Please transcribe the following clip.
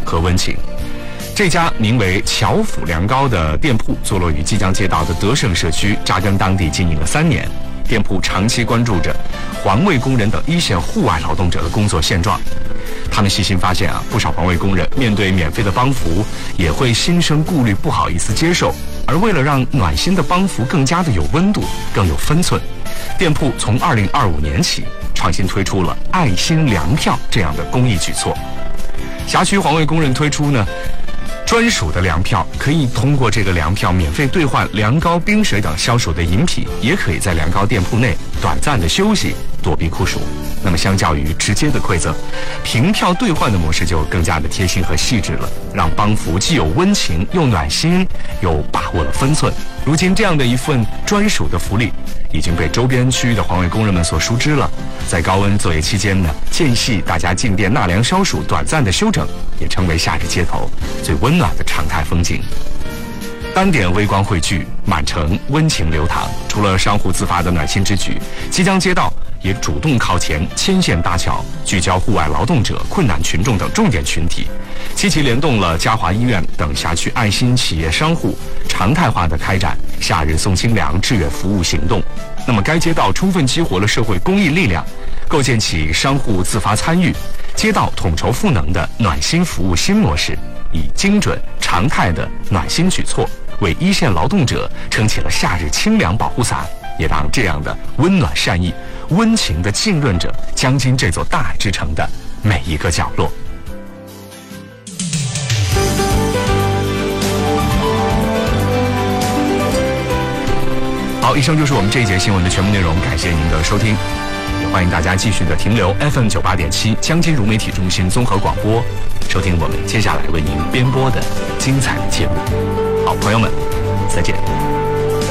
和温情。这家名为侨府凉糕的店铺坐落于济江街道的德胜社区，扎根当地经营了3年。店铺长期关注着环卫工人等一线户外劳动者的工作现状。他们细心发现不少环卫工人面对免费的帮扶也会心生顾虑，不好意思接受。而为了让暖心的帮扶更加的有温度，更有分寸，店铺从2025年起创新推出了爱心粮票这样的公益举措。辖区环卫工人推出专属的粮票，可以通过这个粮票免费兑换凉糕、冰水等消暑的饮品，也可以在凉糕店铺内短暂的休息，躲避酷暑。那么相较于直接的馈赠，凭票兑换的模式就更加的贴心和细致了，让帮扶既有温情又暖心，又把握了分寸。如今这样的一份专属的福利已经被周边区域的环卫工人们所熟知了。在高温作业期间呢，间隙大家进店纳凉消暑，短暂的休整，也成为夏日街头最温暖的常态风景。单点微光汇聚，满城温情流淌。除了商户自发的暖心之举，济江街道也主动靠前牵线搭桥，聚焦户外劳动者、困难群众等重点群体，积极联动了嘉华医院等辖区爱心企业商户，常态化的开展夏日送清凉志愿服务行动。那么该街道充分激活了社会公益力量，构建起商户自发参与、街道统筹赋能的暖心服务新模式，以精准常态的暖心举措为一线劳动者撑起了夏日清凉保护伞，也让这样的温暖善意、温情的浸润着江津这座大爱之城的每一个角落。好，以上就是我们这一节新闻的全部内容，感谢您的收听，也欢迎大家继续的停留 FM98.7 江津如媒体中心综合广播，收听我们接下来为您编播的精彩的节目。好，朋友们，再见。